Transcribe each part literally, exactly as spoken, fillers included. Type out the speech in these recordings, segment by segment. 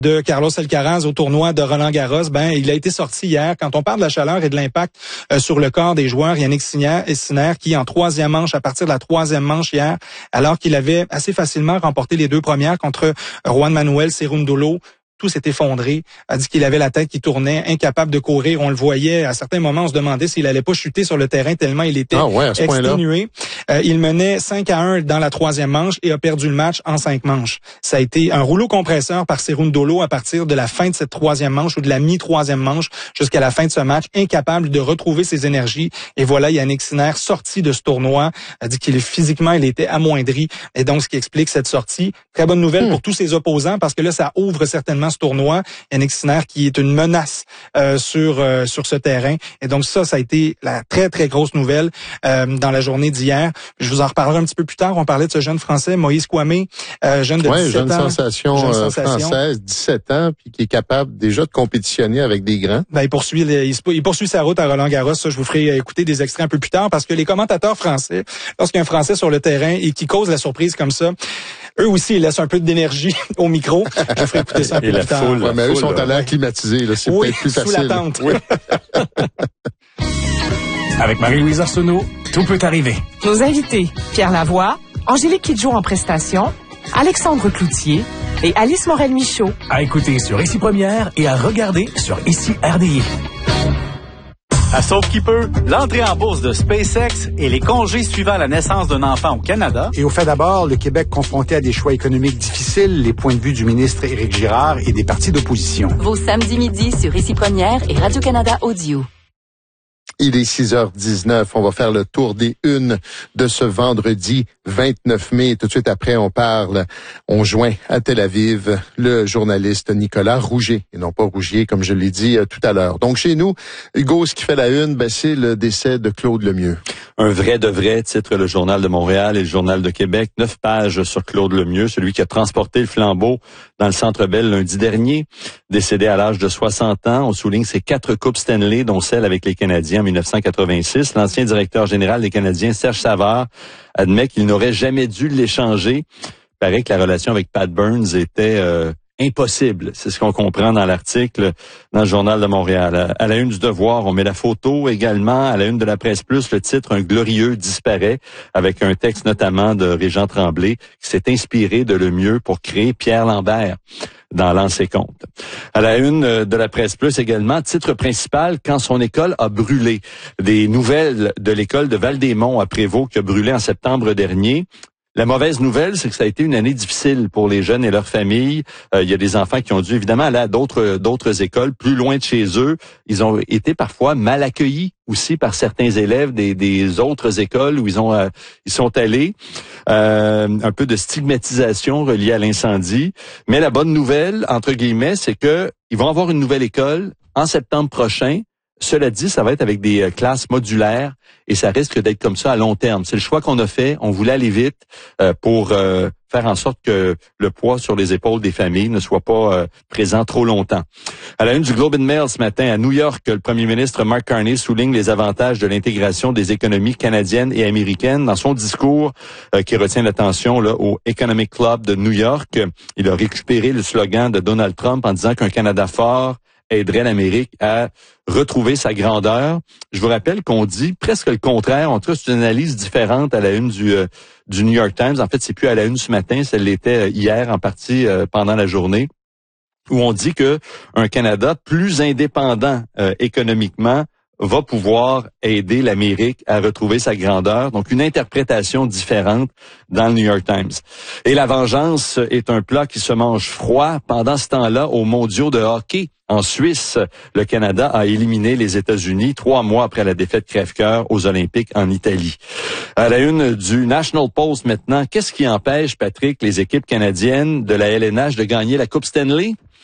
de Carlos Alcaraz au tournoi de Roland-Garros, ben il a été sorti hier. Quand on parle de la chaleur et de l'impact euh, sur le corps des joueurs, Yannick Sinner, Sinner qui en troisième manche, à partir de la troisième manche hier, alors qu'il avait assez facilement remporté les deux premières contre Juan Manuel Cerundolo, tout s'est effondré, a dit qu'il avait la tête qui tournait, incapable de courir. On le voyait, à certains moments, on se demandait s'il allait pas chuter sur le terrain tellement il était ah ouais, à ce exténué. Euh, il menait cinq à un dans la troisième manche et a perdu le match en cinq manches. Ça a été un rouleau compresseur par Cerundolo à partir de la fin de cette troisième manche ou de la mi-troisième manche jusqu'à la fin de ce match, incapable de retrouver ses énergies. Et voilà, Yannick Sinner sorti de ce tournoi, a dit qu'il physiquement, il était amoindri. Et donc, ce qui explique cette sortie. Très bonne nouvelle hmm. pour tous ses opposants parce que là, ça ouvre certainement ce tournoi. Yannick Sinner qui est une menace euh, sur euh, sur ce terrain. Et donc ça, ça a été la très, très grosse nouvelle euh, dans la journée d'hier. Je vous en reparlerai un petit peu plus tard. On parlait de ce jeune Français, Moïse Kouamé, euh, jeune de ouais, dix-sept jeune ans. Sensation, jeune euh, sensation française, dix-sept ans, puis qui est capable déjà de compétitionner avec des grands. Ben, il poursuit il, il poursuit sa route à Roland-Garros. Ça, je vous ferai écouter des extraits un peu plus tard parce que les commentateurs français, lorsqu'il y a un Français sur le terrain et qui cause la surprise comme ça, eux aussi, ils laissent un peu d'énergie au micro. Je ferai écouter ça un peu plus tard. Foule, ouais, mais eux sont à l'air climatisés, là. C'est oui, peut-être plus sous facile. la tente. Oui. Avec Marie-Louise Arsenault, tout peut arriver. Nos invités, Pierre Lavoie, Angélique Kidjo en prestation, Alexandre Cloutier et Alice Morel-Michaud. À écouter sur Ici Première et à regarder sur Ici R D I. À Sauf qui peut, l'entrée en bourse de SpaceX et les congés suivant la naissance d'un enfant au Canada. Et au fait d'abord, le Québec confronté à des choix économiques difficiles, les points de vue du ministre Éric Girard et des partis d'opposition. Vos samedis midi sur Ici Première et Radio-Canada Audio. Il est six heures dix-neuf. On va faire le tour des unes de ce vendredi vingt-neuf mai. Tout de suite après, on parle, on joint à Tel Aviv le journaliste Nicolas Rougier, et non pas Rougier, comme je l'ai dit euh, tout à l'heure. Donc, chez nous, Hugo, ce qui fait la une, ben, c'est le décès de Claude Lemieux. Un vrai de vrai, titre le Journal de Montréal et le Journal de Québec. Neuf pages sur Claude Lemieux, celui qui a transporté le flambeau dans le Centre Bell lundi dernier. Décédé à l'âge de soixante ans, on souligne ses quatre coupes Stanley, dont celle avec les Canadiens en dix-neuf cent quatre-vingt-six. L'ancien directeur général des Canadiens, Serge Savard, admet qu'il n'aurait jamais dû l'échanger. Il paraît que la relation avec Pat Burns était euh, impossible. C'est ce qu'on comprend dans l'article dans le Journal de Montréal. À la une du Devoir, on met la photo également. À la une de la Presse Plus, le titre « Un glorieux disparaît » avec un texte notamment de Régent Tremblay qui s'est inspiré de Lemieux pour créer Pierre Lambert dans Lancer Compte. À la une de la Presse Plus également, titre principal, quand son école a brûlé. Des nouvelles de l'école de Val-des-Monts à Prévost qui a brûlé en septembre dernier. La mauvaise nouvelle, c'est que ça a été une année difficile pour les jeunes et leurs familles. Euh, il y a des enfants qui ont dû évidemment aller à d'autres d'autres écoles plus loin de chez eux. Ils ont été parfois mal accueillis aussi par certains élèves des, des autres écoles où ils ont euh, ils sont allés. Euh, un peu de stigmatisation reliée à l'incendie. Mais la bonne nouvelle, entre guillemets, c'est que ils vont avoir une nouvelle école en septembre prochain. Cela dit, ça va être avec des classes modulaires et ça risque d'être comme ça à long terme. C'est le choix qu'on a fait. On voulait aller vite euh, pour euh, faire en sorte que le poids sur les épaules des familles ne soit pas euh, présent trop longtemps. À la une du Globe and Mail ce matin, à New York, le premier ministre Mark Carney souligne les avantages de l'intégration des économies canadiennes et américaines. Dans son discours euh, qui retient l'attention là, au Economic Club de New York, il a récupéré le slogan de Donald Trump en disant qu'un Canada fort aiderait l'Amérique à retrouver sa grandeur. Je vous rappelle qu'on dit presque le contraire. En tout cas, c'est une analyse différente à la une du, euh, du New York Times. En fait, c'est plus à la une ce matin, ça l'était hier en partie euh, pendant la journée, où on dit que un Canada plus indépendant euh, économiquement va pouvoir aider l'Amérique à retrouver sa grandeur. Donc, une interprétation différente dans le New York Times. Et la vengeance est un plat qui se mange froid. Pendant ce temps-là, aux mondiaux de hockey en Suisse, le Canada a éliminé les États-Unis trois mois après la défaite crève-cœur aux Olympiques en Italie. À la une du National Post maintenant, qu'est-ce qui empêche, Patrick, les équipes canadiennes de la L N H de gagner la Coupe Stanley?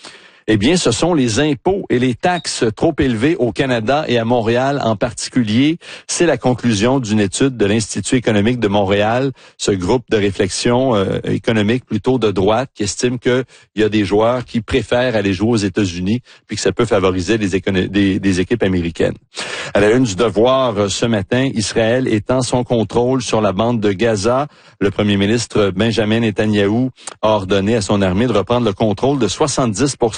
Eh bien, ce sont les impôts et les taxes trop élevés au Canada et à Montréal en particulier. C'est la conclusion d'une étude de l'Institut économique de Montréal, ce groupe de réflexion euh, économique plutôt de droite qui estime qu'il y a des joueurs qui préfèrent aller jouer aux États-Unis puis que ça peut favoriser des, écono- des, des équipes américaines. À la une du Devoir ce matin, Israël étend son contrôle sur la bande de Gaza. Le premier ministre Benjamin Netanyahou a ordonné à son armée de reprendre le contrôle de soixante-dix pour cent